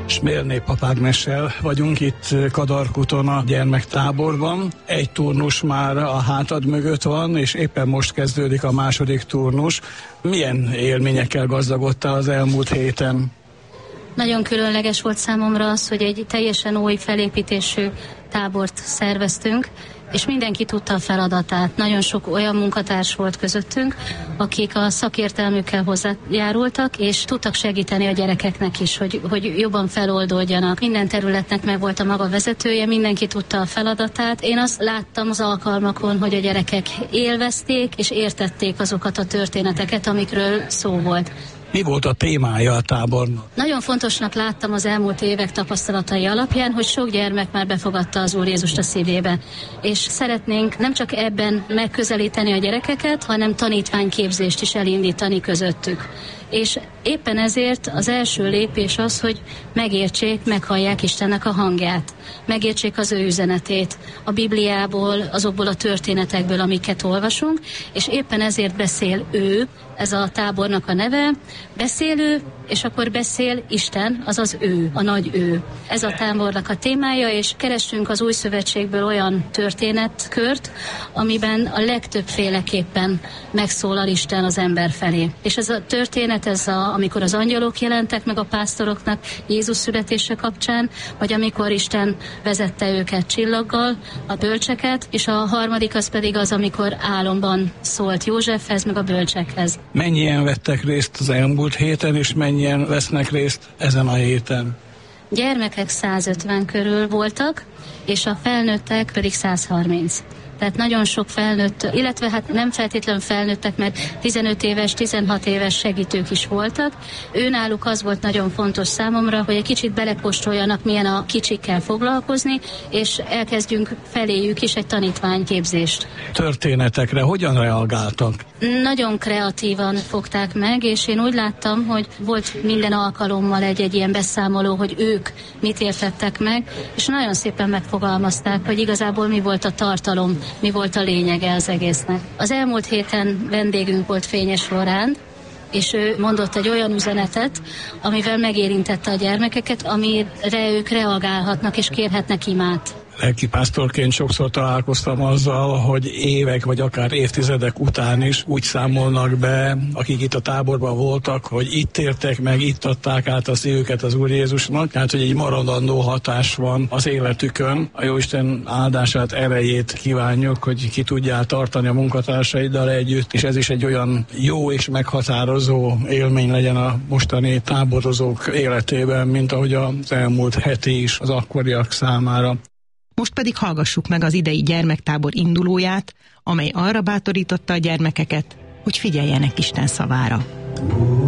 Smérné Pap Ágnessel vagyunk itt Kadarkuton a gyermektáborban. Egy turnus már a hátad mögött van, és éppen most kezdődik a második turnus. Milyen élményekkel gazdagodtál az elmúlt héten? Nagyon különleges volt számomra az, hogy egy teljesen új felépítésű tábort szerveztünk, és mindenki tudta a feladatát. Nagyon sok olyan munkatárs volt közöttünk, akik a szakértelmükkel hozzájárultak, és tudtak segíteni a gyerekeknek is, hogy jobban feloldódjanak. Minden területnek meg volt a maga vezetője, mindenki tudta a feladatát. Én azt láttam az alkalmakon, hogy a gyerekek élvezték és értették azokat a történeteket, amikről szó volt. Mi volt a témája a tábornak? Nagyon fontosnak láttam az elmúlt évek tapasztalatai alapján, hogy sok gyermek már befogadta az Úr Jézust a szívébe. És szeretnénk nem csak ebben megközelíteni a gyerekeket, hanem tanítványképzést is elindítani közöttük. És éppen ezért az első lépés az, hogy megértsék, meghallják Istennek a hangját. Megértsék az ő üzenetét a Bibliából, azokból a történetekből, amiket olvasunk, és éppen ezért beszél ő, ez a tábornak a neve, beszélő, és akkor beszél Isten, azaz ő, a nagy ő. Ez a tábornak a témája, és keressünk az Új Szövetségből olyan történetkört, amiben a legtöbbféleképpen megszólal Isten az ember felé. És ez a történet, amikor az angyalok jelentek meg a pásztoroknak Jézus születése kapcsán, vagy amikor Isten vezette őket csillaggal, a bölcseket, és a harmadik az pedig az, amikor álomban szólt Józsefhez, meg a bölcsekhez. Mennyien vettek részt az elmúlt héten, és mennyien vesznek részt ezen a héten? Gyermekek 150 körül voltak, és a felnőttek pedig 130. Tehát nagyon sok felnőtt, illetve hát nem feltétlenül felnőttek, mert 15 éves, 16 éves segítők is voltak. Őnáluk az volt nagyon fontos számomra, hogy egy kicsit belekóstoljanak, milyen a kicsikkel foglalkozni, és elkezdjünk feléjük is egy tanítványképzést. Történetekre hogyan reagáltak? Nagyon kreatívan fogták meg, és én úgy láttam, hogy volt minden alkalommal egy ilyen beszámoló, hogy ők mit értettek meg, és nagyon szépen megfogalmazták, hogy igazából mi volt a tartalom, mi volt a lényege az egésznek. Az elmúlt héten vendégünk volt Fényes Loránd, és ő mondott egy olyan üzenetet, amivel megérintette a gyermekeket, amire ők reagálhatnak és kérhetnek imát. Lelkipásztorként sokszor találkoztam azzal, hogy évek vagy akár évtizedek után is úgy számolnak be, akik itt a táborban voltak, hogy itt értek meg, itt adták át a szívüket az Úr Jézusnak, tehát hogy egy maradandó hatás van az életükön. A Jóisten áldását, erejét kívánjuk, hogy ki tudjál tartani a munkatársaiddal együtt, és ez is egy olyan jó és meghatározó élmény legyen a mostani táborozók életében, mint ahogy az elmúlt heti is az akkoriak számára. Most pedig hallgassuk meg az idei gyermektábor indulóját, amely arra bátorította a gyermekeket, hogy figyeljenek Isten szavára.